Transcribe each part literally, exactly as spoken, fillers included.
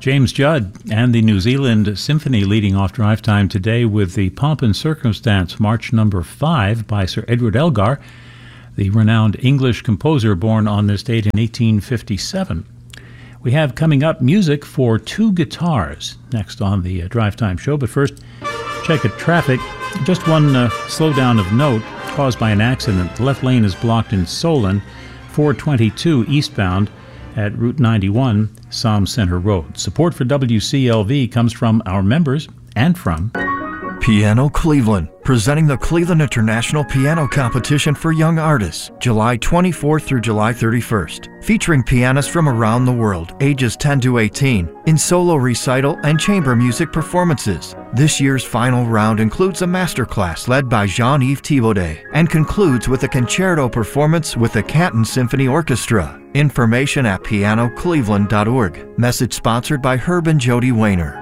James Judd and the New Zealand Symphony leading off drive time today with the Pomp and Circumstance March number five by Sir Edward Elgar, the renowned English composer born on this date in eighteen fifty-seven. We have coming up music for two guitars next on the uh, drive time show, but first, check at traffic. Just one uh, slowdown of note caused by an accident. The left lane is blocked in Solon, four twenty-two eastbound at Route ninety-one, Somme Center Road. Support for W C L V comes from our members and from Piano Cleveland, presenting the Cleveland International Piano Competition for Young Artists, July twenty-fourth through July thirty-first, featuring pianists from around the world, ages ten to eighteen, in solo recital and chamber music performances. This year's final round includes a masterclass led by Jean-Yves Thibaudet and concludes with a concerto performance with the Canton Symphony Orchestra. Information at piano cleveland dot org. Message sponsored by Herb and Jody Wayner.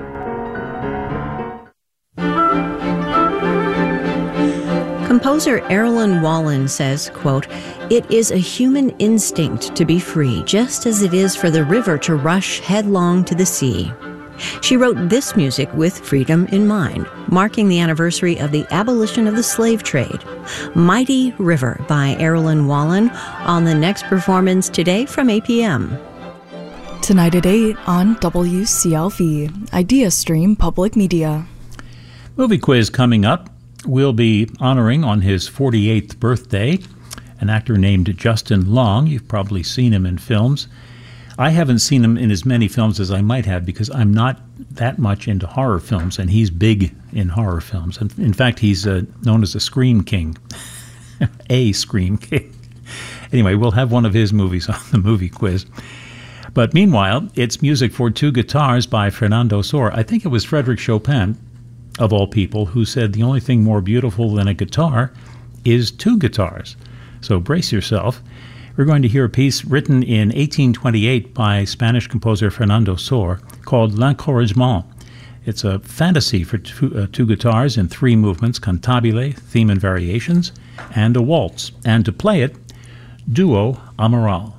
Composer Erilyn Wallen says, quote, "It is a human instinct to be free, just as it is for the river to rush headlong to the sea." She wrote this music with freedom in mind, marking the anniversary of the abolition of the slave trade. Mighty River by Erilyn Wallen on the next performance today from eight p.m. Tonight at eight on W C L V, Idea Stream Public Media. Movie quiz coming up. We'll be honoring on his forty-eighth birthday an actor named Justin Long. You've probably seen him in films. I haven't seen him in as many films as I might have because I'm not that much into horror films, and he's big in horror films. And in fact, he's uh, known as a Scream King, a Scream King. Anyway, we'll have one of his movies on the movie quiz. But meanwhile, it's music for two guitars by Fernando Sor. I think it was Frédéric Chopin, of all people, who said the only thing more beautiful than a guitar is two guitars. So brace yourself. We're going to hear a piece written in eighteen twenty-eight by Spanish composer Fernando Sor called L'Encouragement. It's a fantasy for two, uh, two guitars in three movements, cantabile, theme and variations, and a waltz. And to play it, duo Amaral.